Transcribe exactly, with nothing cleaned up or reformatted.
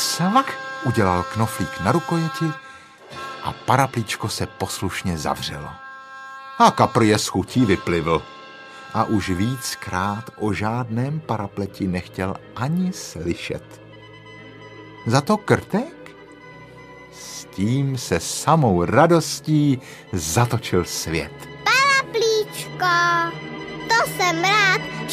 cvak udělal knoflík na rukojeti a paraplíčko se poslušně zavřelo. A kapr je s chutí vyplivl a už víckrát o žádném parapleti nechtěl ani slyšet. Za to krtek? S tím se samou radostí zatočil svět.